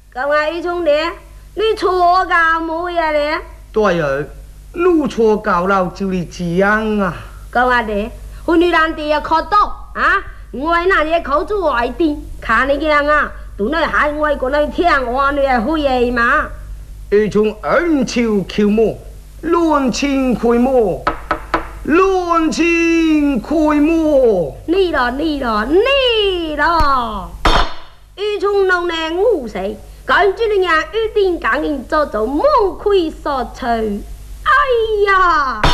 咁啊，一冲的，你错教冇嘢咧？ 对儿，怒错教老就你这样啊？ 咁啊的，我女人哋也靠到啊，我那也靠住外地，看你样啊，都那海外过来听话，你系好嘢嘛？ 一从恩仇求魔，乱情亏魔，乱情亏魔。 你咯，一冲弄呢误死，赶住你呀，一定赶紧做梦亏所吹，哎呀！